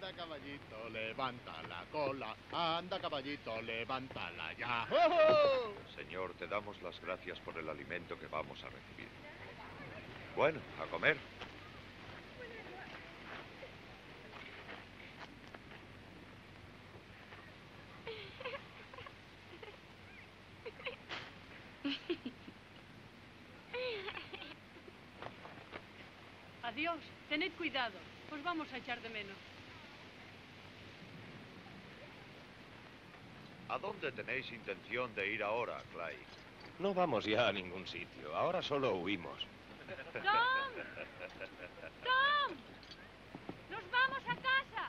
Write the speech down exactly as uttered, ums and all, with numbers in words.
Anda, caballito, levanta la cola. Anda, caballito, levántala ya. ¡Oh! Señor, te damos las gracias por el alimento que vamos a recibir. Bueno, a comer. Adiós, tened cuidado, os vamos a echar de menos. ¿A dónde tenéis intención de ir ahora, Clay? No vamos ya a ningún sitio, ahora solo huimos. ¡Tom! ¡Tom! ¡Nos vamos a casa!